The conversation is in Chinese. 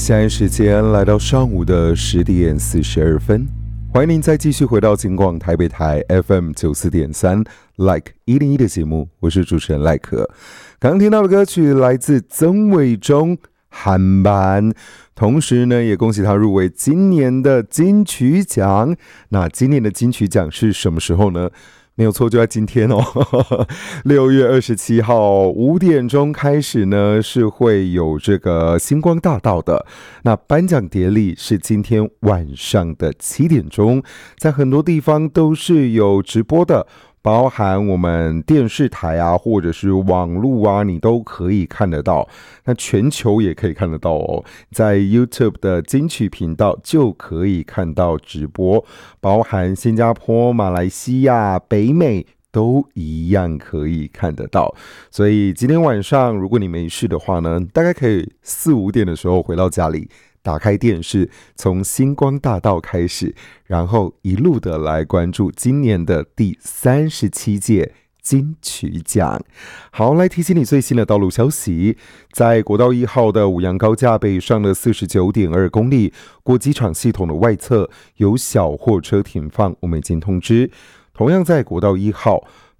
现在时间来到上午的10点42分，欢迎您再继续回到金广台北台 FM 94.3 Like 101的节目，我是主持人赖可。刚刚听到的歌曲来自曾伟忠韩版，同时呢也恭喜他入围今年的金曲奖。那今年的金曲奖是什么时候呢？没有错，就在今天哦，6月27号5点钟开始呢，是会有这个星光大道的。那颁奖典礼是今天晚上的7点钟，在很多地方都是有直播的，包含我们电视台啊，或者是网络啊，你都可以看得到。那全球也可以看得到哦，在 YouTube 的金曲频道就可以看到直播，包含新加坡、马来西亚、北美都一样可以看得到。所以今天晚上如果你没事的话呢，大概可以4、5点的时候回到家里，打开电视，从星光大道开始，然后一路的来关注今年的第37届金曲奖。好，来提醒你最新的道路消息，在国道1号的五杨高架北上的 49.2 公里过机场系统的外侧有小货车停放，我们已经通知。同样在国道1号